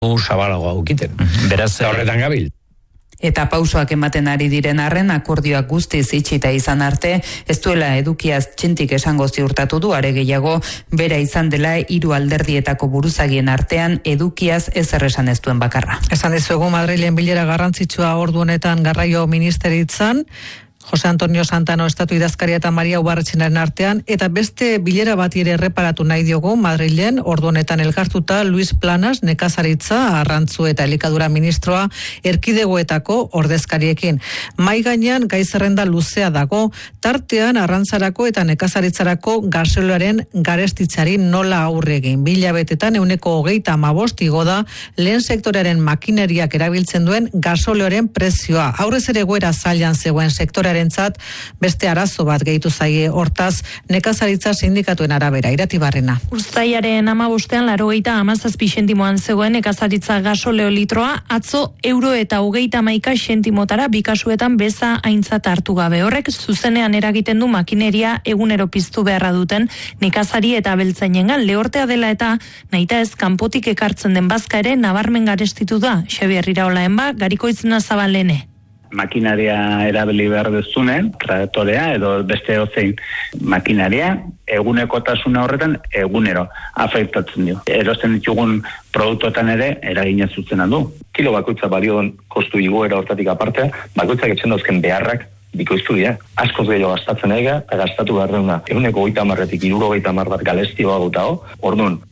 zabalagoa ukiten. Beraz, horretan gabil. Eta pausoak ematen ari diren arren akordioak guztiz itxita izan arte, ez duela edukiaz txintik esango ziurtatu du, are gehiago, bera izan dela 3 alderdietako buruzagien artean edukiaz ezer esan ez duen bakarra. Esan dizuegu Madrilen bilera garrantzitsua ordu honetan garraio ministeritzan, Jose Antonio Santano estatu idazkaria eta Maria Ubarretxenaren artean, eta beste bilera bat ere erreparatu nahi diogu Madrilen, ordu honetan elkartuta Luis Planas, nekazaritza, arrantzu eta elikadura ministroa erkidegoetako ordezkariekin. Mai gainean gai zerrenda luzea dago, tartean arrantzarako eta nekazaritzarako gasolioaren garestitzari nola aurre egin. 2 hilabetetan 135 igo da lehen sektorearen makineriak erabiltzen duen gasolioaren prezioa. Aurrez ere egoera zailan zegoen sektorearen beste arazo bat gehitu zaie, hortaz nekazaritza sindikatuen arabera. Irati Barrena. Uztailaren 15ean 97 zentimoan zegoen nekazaritza gasoleo litroa, atzo €1,30 zentimotara bi kasuetan beza aintzat hartu gabe. Horrek zuzenean eragiten du makineria egunero piztu beharra duten nekazari eta abeltzainengan. Lehortea dela eta nahita ez kanpotik ekartzen den bazka ere nabarmen garestitu da. Xabier Iraolaenba, Garikoitzena Zabalene. Makinaria erabili behar dezunen, traktorea edo beste ozein makinaria, egunekotasuna horretan egunero afektatzen dio. Erosten ditugun produktuetan ere eragina zuzena du. Kilo bakoitza balion kostu igoera hortatik aparte, bakoitzak etxen dauzken beharrak bikoiztu dira. Askoz gehiago gastatzen ega, gastatu behar deuna. 130-tik 70 bat galestioa gutago, orduan.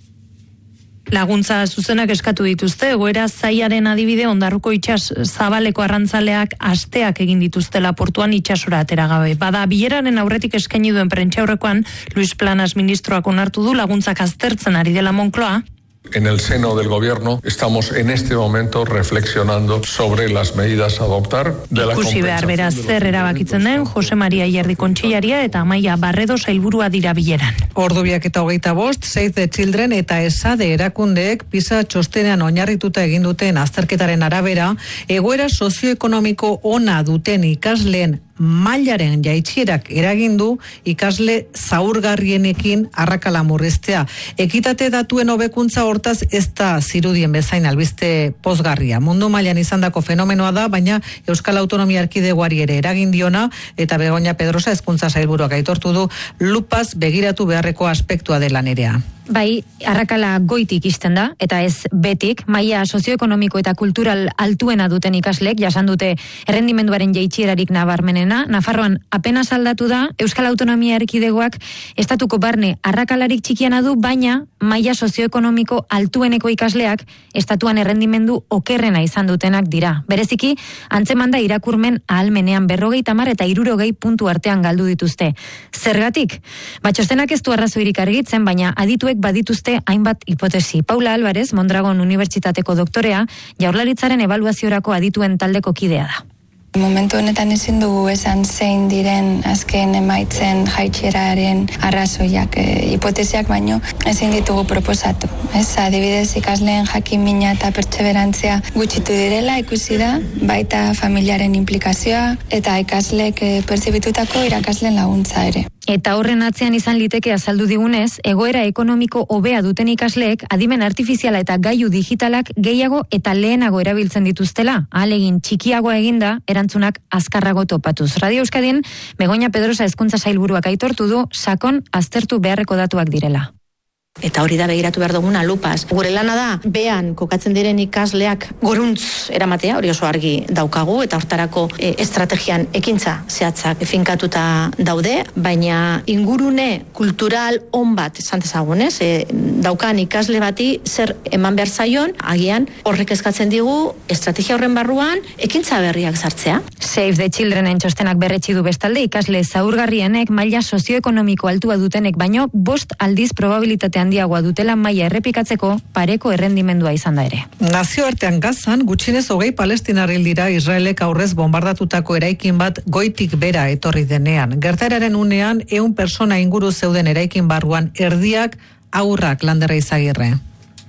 Laguntza zuzenak eskatu dituzte, egoera zaiaren adibide Ondarruko itsas zabaleko arrantzaleak asteak egin dituztela portuan itsasora atera gabe. Bada bileraren aurretik eskaini duen prentsaurrekoan Luis Planas ministroak onartu du laguntzak aztertzen ari dela Moncloa. En el seno del gobierno estamos en este momento reflexionando sobre las medidas a adoptar de la Ikusi behar beraz zer erabakitzen den Jose Maria Ierdi Kontseilaria eta Amaia Barredo sailburua dira bileran. Ordu 2:25, Save the Children eta ESADE erakundeek PISA txostenean oinarrituta egin duten azterketaren arabera, egoera sozioekonomiko ona duten ikasleen mailaren jaitsierak eragindu ikasle zaurgarrienekin arrakala murriztea. Ekitate datuen hobekuntza hortaz ez da zirudien bezain albiste pozgarria. Mundu mailan izandako fenomenoa da, baina Euskal Autonomia Erkidegoari ere eragin diona, eta Begoña Pedrosa hezkuntza sailburuak aitortu du lupaz begiratu beharreko aspektua dela nerea. Bai, arrakala goitik isten da, eta ez betik, maila sozioekonomiko eta kultural altuena duten ikaslek, jasan dute errendimenduaren jaitsierarik nabarmenena, Nafarroan apenas aldatu da, Euskal Autonomia Erkidegoak estatuko barne arrakalarik txikiana du, baina maila sozioekonomiko altueneko ikasleak estatuan errendimendu okerrena izan dutenak dira. Bereziki, antzeman da irakurmen ahalmenean 50 eta 60 puntu artean galdu dituzte. Zergatik? Txostenak ez du arrazoirik argitzen, baina adituek badituzte hainbat hipotesi. Paula Álvarez, Mondragon Unibertsitateko doktorea, Jaurlaritzaren ebaluaziorako adituen taldeko kidea da. Momentu honetan ezin dugu esan zein diren azken emaitzen jaitsieraren arrazoiak, hipotesiak baino ezin ditugu proposatu. Adibidez ikasleen jakimina eta pertseberantzia gutxitu direla ikusi da, baita familiaren implikazioa eta ikaslek pertzibitutako irakasleen laguntza ere. Eta horren atzean izan liteke azaldu digunez, egoera ekonomiko hobea duten ikasleek adimen artifiziala eta gailu digitalak gehiago eta lehenago erabiltzen dituztela, ahalegin txikiagoa eginda, erantzunak azkarrago topatuz. Radio Euskadin, Begoña Pedrosa hezkuntza sailburuak aitortu du, sakon aztertu beharreko datuak direla. Eta hori da begiratu behar duguna lupaz. Gure lana da, behan kokatzen diren ikasleak goruntz eramatea, hori oso argi daukagu, eta hortarako estrategian ekintza zehatzak finkatuta daude, baina ingurune kultural on bat, esan dezagunez, daukan ikasle bati zer eman behar zaion, agian horrek eskatzen digu estrategia horren barruan ekintza berriak sartzea. Save the Childrenen txostenak berretsi du bestalde ikasle zaurgarrienek maila sozioekonomiko altua dutenek baino 5 aldiz probabilitate handiagoa dutela maila errepikatzeko pareko errendimendua izan da ere. Nazioartean Gazan gutxienez 20 palestinar hil dira Israelek aurrez bombardatutako eraikin bat goitik bera etorri denean. Gertaeraren unean 100 persona inguru zeuden eraikin barruan erdiak haurrak Landerra Izagirre.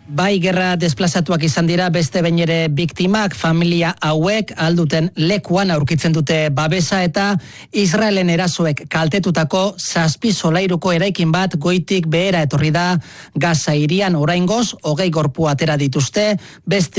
Bai, gerra desplazatuak izan dira beste behin ere biktimak, familia hauek alduten lekuan aurkitzen dute babesa eta Israelen erasoek kaltetutako 7 solairuko eraikin bat goitik behera etorri da Gaza hirian. Oraingoz 20 gorpu atera dituzte, beste